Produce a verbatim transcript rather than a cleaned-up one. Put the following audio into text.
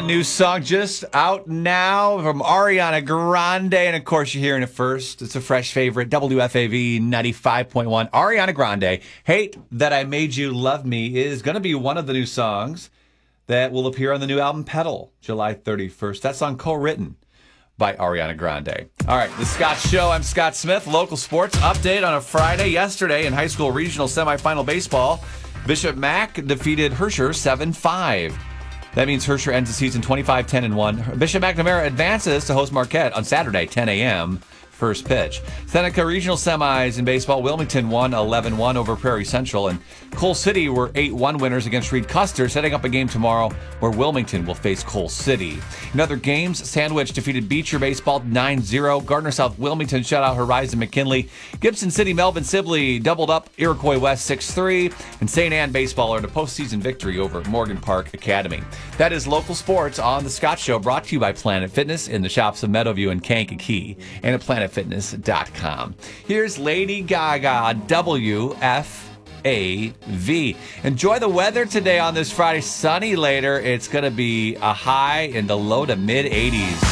brand new song just out now from Ariana Grande. And of course, you're hearing it first. It's a fresh favorite, W F A V ninety-five point one. Ariana Grande, Hate That I Made You Love Me, is going to be one of the new songs that will appear on the new album Pedal, July thirty-first. That song co-written by Ariana Grande. All right, The Scott Show. I'm Scott Smith. Local sports update on a Friday. Yesterday in high school regional semifinal baseball, Bishop Mack defeated Herscher seven five. That means Herscher ends the season twenty-five ten and one. Bishop McNamara advances to host Marquette on Saturday, ten a.m. First pitch. Seneca Regional Semis in baseball. Wilmington won eleven one over Prairie Central, and Coal City were eight one winners against Reed Custer, setting up a game tomorrow where Wilmington will face Coal City. In other games, Sandwich defeated Beecher Baseball nine zero. Gardner South Wilmington shut out Horizon McKinley. Gibson City Melvin Sibley doubled up Iroquois West six three. And Saint Anne Baseball earned a postseason victory over Morgan Park Academy. That is local sports on The Scott Show, brought to you by Planet Fitness in the shops of Meadowview and Kankakee and at planet fitness dot com. Here's Lady Gaga, W F A V. Enjoy the weather today on this Friday. Sunny later. It's going to be a high in the low to mid eighties.